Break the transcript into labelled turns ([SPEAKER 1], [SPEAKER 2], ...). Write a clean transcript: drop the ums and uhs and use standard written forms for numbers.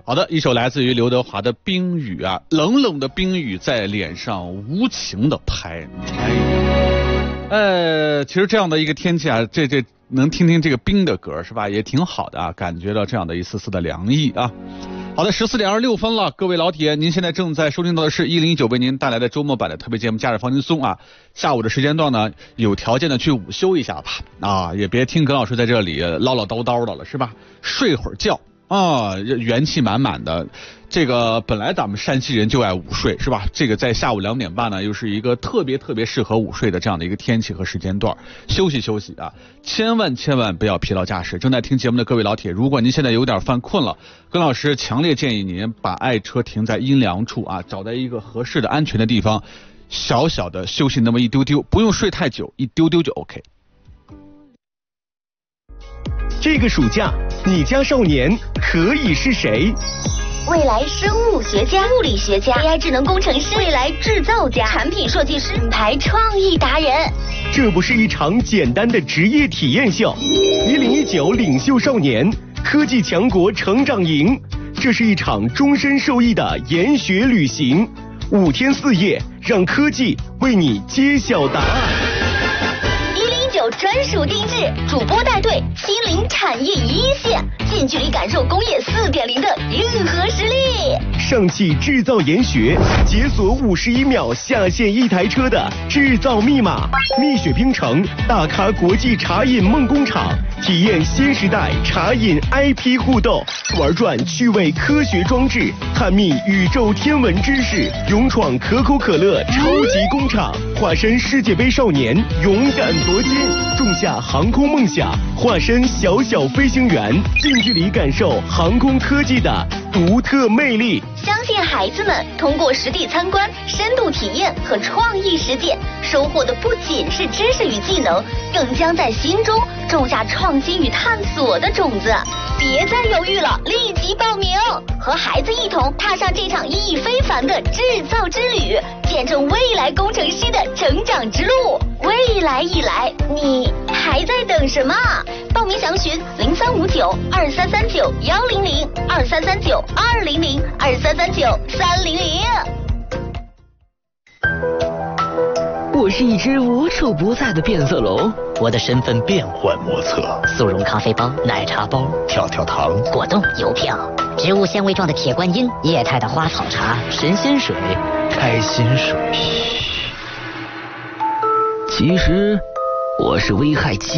[SPEAKER 1] 好的，一首来自于刘德华的《冰雨》啊，冷冷的冰雨在脸上无情的拍。其实这样的一个天气啊，这能听听这个冰的歌是吧，也挺好的啊，感觉到这样的一丝丝的凉意啊。好的，14:26了，各位老铁，您现在正在收听到的是1019为您带来的周末版的特别节目《假日放轻松》啊。下午的时间段呢，有条件的去午休一下吧，啊，也别听耿老师在这里唠唠叨叨的了，是吧？睡会儿觉啊，元气满满的。这个本来咱们山西人就爱午睡，是吧？这个在下午2点半呢，又是一个特别适合午睡的这样的一个天气和时间段，休息休息啊！千万不要疲劳驾驶。正在听节目的各位老铁，如果您现在有点犯困了，耿老师强烈建议您把爱车停在阴凉处啊，找到一个合适的安全的地方，小小的休息那么一丢丢，不用睡太久，一丢丢就 OK。
[SPEAKER 2] 这个暑假，你家少年可以是谁？
[SPEAKER 3] 未来生物学家、物理学家、AI 智能工程师、未来制造家、产品设计师、品牌创意达人。
[SPEAKER 2] 这不是一场简单的职业体验秀，1019领袖少年科技强国成长营，这是一场终身受益的研学旅行，5天4夜，让科技为你揭晓答案。
[SPEAKER 3] 109专属定制，主播带队亲临产业一线，近距离感受工业4.0的硬核实力。
[SPEAKER 2] 上汽制造研学，解锁51秒下线一台车的制造密码。蜜雪冰城大咖国际茶饮梦工厂，体验新时代茶饮 IP 互动，玩转趣味科学装置，探秘宇宙天文知识，勇闯可口可乐超级工厂，化身世界杯少年，勇敢夺金，种下航空梦想，化身小飞行员，近距离感受航空科技的独特魅力。
[SPEAKER 3] 相信孩子们通过实地参观、深度体验和创意实践，收获的不仅是知识与技能，更将在心中种下创新与探索的种子。别再犹豫了，立即报名，和孩子一同踏上这场意义非凡的制造之旅，见证未来工程师的成长之路。未来已来，你还在等什么？报名详询0359233910023392002339300300。
[SPEAKER 4] 我是一只无处不在的变色龙，
[SPEAKER 5] 我的身份变幻莫测，速溶咖啡包、奶茶包、跳跳糖、果冻、邮票、植物纤维状的铁观音、液态的花草茶、神仙水、开心水。
[SPEAKER 4] 其实我是危害